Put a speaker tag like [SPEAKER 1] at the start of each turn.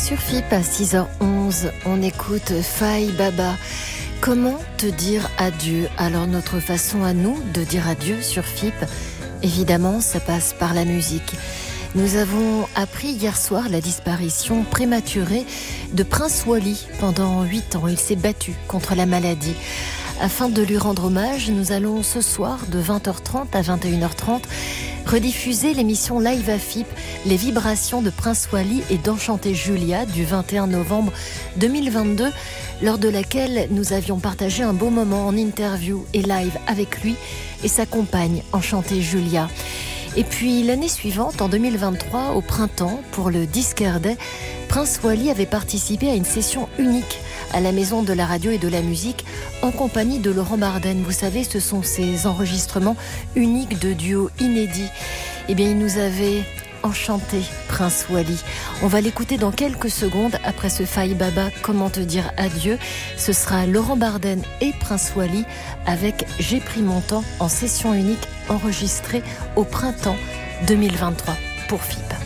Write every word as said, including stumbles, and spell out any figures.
[SPEAKER 1] Sur F I P à six heures onze, on écoute Faï Baba. Comment te dire adieu? Alors notre façon à nous de dire adieu sur F I P, évidemment, ça passe par la musique. Nous avons appris hier soir la disparition prématurée de Prince Wally. Pendant huit ans, il s'est battu contre la maladie. Afin de lui rendre hommage, nous allons ce soir de vingt heures trente à vingt et une heures trente rediffuser l'émission Live à F I P, les vibrations de Prince Wally et d'Enchanté Julia du vingt et un novembre deux mille vingt-deux, lors de laquelle nous avions partagé un beau moment en interview et live avec lui et sa compagne Enchanté Julia. Et puis l'année suivante, en deux mille vingt-trois, au printemps, pour le Disquaire Day, Prince Wally avait participé à une session unique à la Maison de la Radio et de la Musique en compagnie de Laurent Barden. Vous savez, ce sont ces enregistrements uniques de duos inédits. Eh bien, il nous avait enchanté, Prince Wally. On va l'écouter dans quelques secondes après ce Faï Baba, comment te dire adieu. Ce sera Laurent Barden et Prince Wally avec J'ai pris mon temps en session unique enregistrée au printemps deux mille vingt-trois pour F I P.